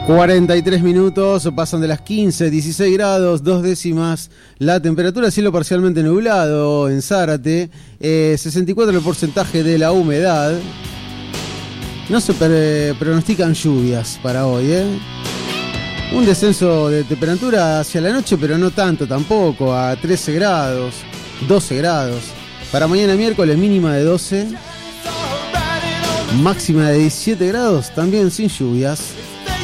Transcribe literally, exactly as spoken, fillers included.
cuarenta y tres minutos, pasan de las quince, dieciséis grados, dos décimas la temperatura, cielo parcialmente nublado en Zárate, eh, sesenta y cuatro el porcentaje de la humedad. No se pre- pronostican lluvias para hoy, ¿eh? Un descenso de temperatura hacia la noche, pero no tanto tampoco, a trece grados, doce grados. Para mañana miércoles mínima de doce, máxima de diecisiete grados, también sin lluvias.